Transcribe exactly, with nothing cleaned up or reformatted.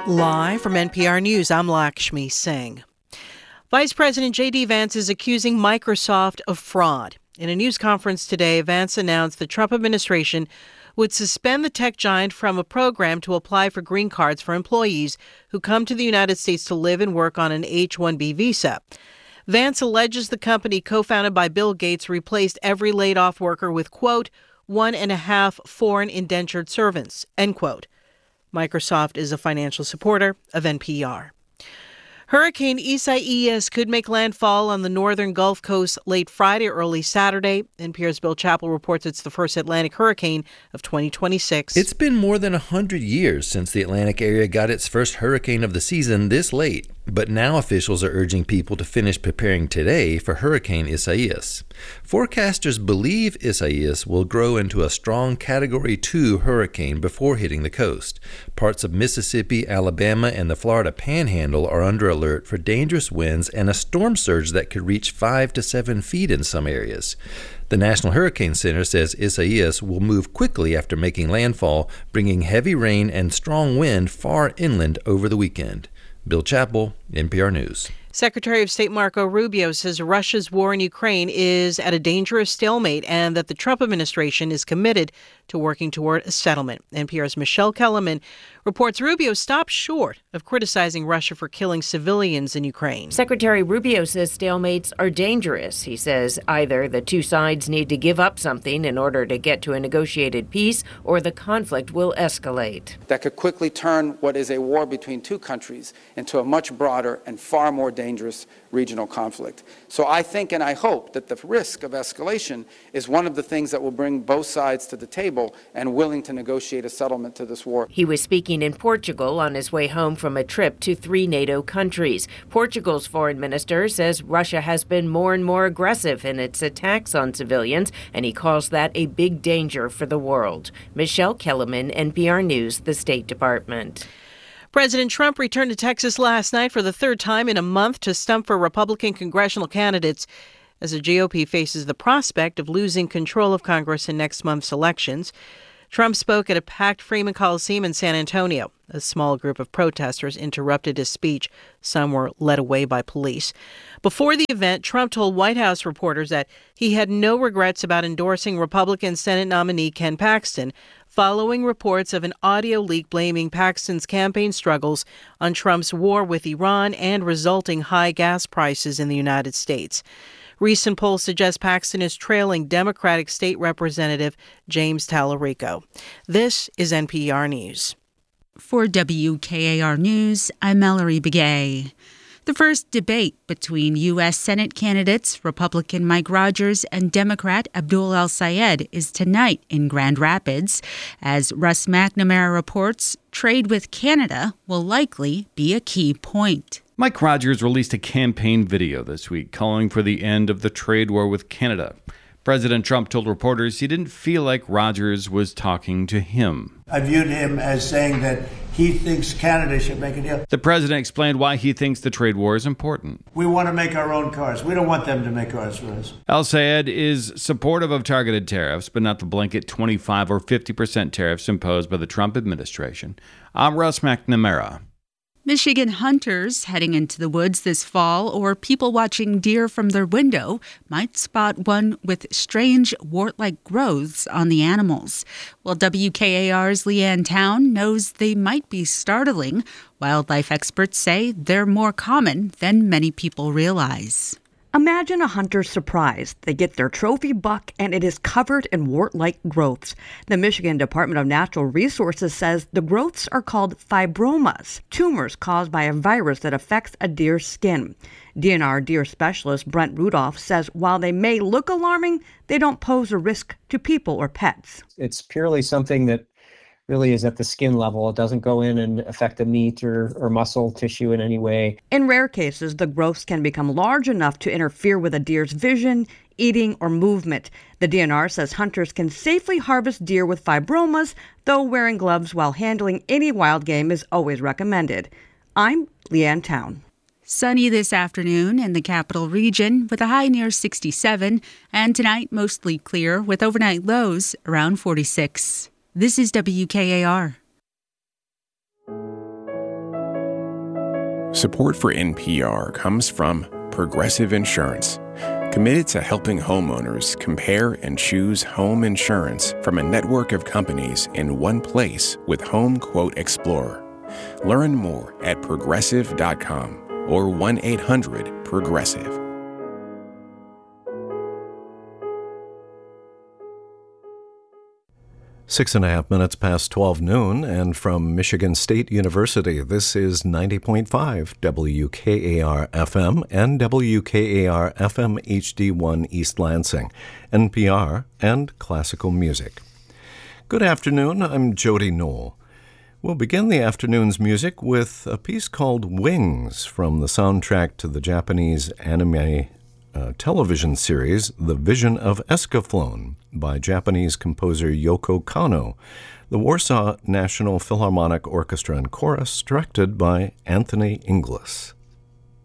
Live from N P R News, I'm Lakshmi Singh. Vice President J D. Vance is accusing Microsoft of fraud. In a news conference today, Vance announced the Trump administration would suspend the tech giant from a program to apply for green cards for employees who come to the United States to live and work on an H one B visa. Vance alleges the company co-founded by Bill Gates replaced every laid-off worker with, quote, one and a half foreign indentured servants, end quote. Microsoft is a financial supporter of N P R. Hurricane Isaias could make landfall on the northern Gulf Coast late Friday or early Saturday. N P R's Bill Chappell reports it's the first Atlantic hurricane of twenty twenty-six. It's been more than one hundred years since the Atlantic area got its first hurricane of the season this late. But now officials are urging people to finish preparing today for Hurricane Isaias. Forecasters believe Isaias will grow into a strong Category two hurricane before hitting the coast. Parts of Mississippi, Alabama, and the Florida Panhandle are under alert for dangerous winds and a storm surge that could reach five to seven feet in some areas. The National Hurricane Center says Isaias will move quickly after making landfall, bringing heavy rain and strong wind far inland over the weekend. Bill Chappell, N P R News. Secretary of State Marco Rubio says Russia's war in Ukraine is at a dangerous stalemate and that the Trump administration is committed to working toward a settlement. N P R's Michelle Kellerman reports Rubio stopped short of criticizing Russia for killing civilians in Ukraine. Secretary Rubio says stalemates are dangerous. He says either the two sides need to give up something in order to get to a negotiated peace, or the conflict will escalate. That could quickly turn what is a war between two countries into a much broader and far more dangerous regional conflict. So I think and I hope that the risk of escalation is one of the things that will bring both sides to the table and willing to negotiate a settlement to this war. He was speaking in Portugal on his way home from a trip to three NATO countries. Portugal's foreign minister says Russia has been more and more aggressive in its attacks on civilians, and he calls that a big danger for the world. Michelle Kellerman, N P R News, the State Department. President Trump returned to Texas last night for the third time in a month to stump for Republican congressional candidates as the G O P faces the prospect of losing control of Congress in next month's elections. Trump spoke at a packed Freeman Coliseum in San Antonio. A small group of protesters interrupted his speech. Some were led away by police. Before the event, Trump told White House reporters that he had no regrets about endorsing Republican Senate nominee Ken Paxton, following reports of an audio leak blaming Paxton's campaign struggles on Trump's war with Iran and resulting high gas prices in the United States. Recent polls suggest Paxton is trailing Democratic State Representative James Tallarico. This is N P R News. For W K A R News, I'm Mallory Begay. The first debate between U S. Senate candidates, Republican Mike Rogers and Democrat Abdul El-Sayed, is tonight in Grand Rapids. As Russ McNamara reports, trade with Canada will likely be a key point. Mike Rogers released a campaign video this week calling for the end of the trade war with Canada. President Trump told reporters he didn't feel like Rogers was talking to him. I viewed him as saying that he thinks Canada should make a deal. The president explained why he thinks the trade war is important. We want to make our own cars. We don't want them to make cars for us. El-Sayed is supportive of targeted tariffs, but not the blanket twenty-five or fifty percent tariffs imposed by the Trump administration. I'm Russ McNamara. Michigan hunters heading into the woods this fall, or people watching deer from their window, might spot one with strange wart-like growths on the animals. Well, W K A R's Leanne Town knows they might be startling. Wildlife experts say they're more common than many people realize. Imagine a hunter's surprise. They get their trophy buck and it is covered in wart-like growths. The Michigan Department of Natural Resources says the growths are called fibromas, tumors caused by a virus that affects a deer's skin. D N R deer specialist Brent Rudolph says while they may look alarming, they don't pose a risk to people or pets. It's purely something that really is at the skin level. It doesn't go in and affect the meat or, or muscle tissue in any way. In rare cases, the growths can become large enough to interfere with a deer's vision, eating, or movement. The D N R says hunters can safely harvest deer with fibromas, though wearing gloves while handling any wild game is always recommended. I'm Leanne Town. Sunny this afternoon in the capital region with a high near sixty-seven, and tonight mostly clear with overnight lows around forty-six. This is W K A R. Support for N P R comes from Progressive Insurance, committed to helping homeowners compare and choose home insurance from a network of companies in one place with Home Quote Explorer. Learn more at progressive dot com or one eight hundred progressive. Six and a half minutes past twelve noon, and from Michigan State University, this is ninety point five W K A R F M and W K A R F M H D one East Lansing, N P R, and classical music. Good afternoon, I'm Jody Knoll. We'll begin the afternoon's music with a piece called Wings from the soundtrack to the Japanese anime uh, television series The Vision of Escaflowne by Japanese composer Yoko Kanno, the Warsaw National Philharmonic Orchestra and Chorus, directed by Anthony Inglis.